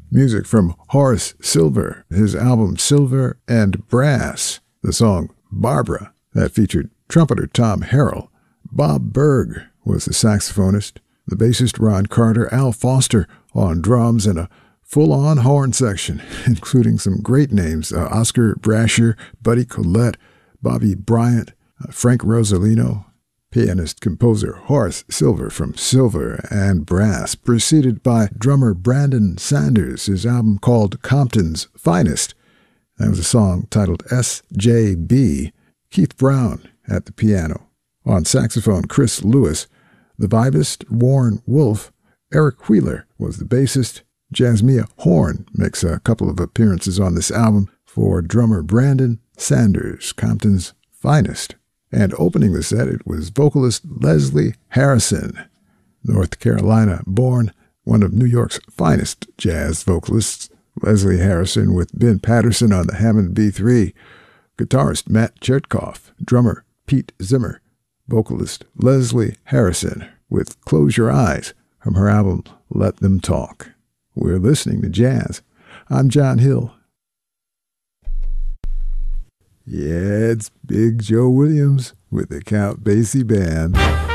Music from Horace Silver, his album Silver and Brass. The song Barbara, that featured trumpeter Tom Harrell. Bob Berg was the saxophonist. The bassist Ron Carter, Al Foster on drums, and a full-on horn section, including some great names, Oscar Brasher, Buddy Collette, Bobby Bryant, Frank Rosalino, pianist-composer Horace Silver from Silver and Brass, preceded by drummer Brandon Sanders, his album called Compton's Finest. That was a song titled S.J.B. Keith Brown at the piano. On saxophone, Chris Lewis. The vibist, Warren Wolf. Eric Wheeler was the bassist. Jasmia Horn makes a couple of appearances on this album for drummer Brandon Sanders, Compton's Finest. And opening the set, it was vocalist Leslie Harrison, North Carolina born, one of New York's finest jazz vocalists. Leslie Harrison with Ben Patterson on the Hammond B3, guitarist Matt Chertkov, drummer Pete Zimmer, vocalist Leslie Harrison with Close Your Eyes from her album Let Them Talk. We're listening to jazz. I'm John Hill. Yeah, it's Big Joe Williams with the Count Basie Band.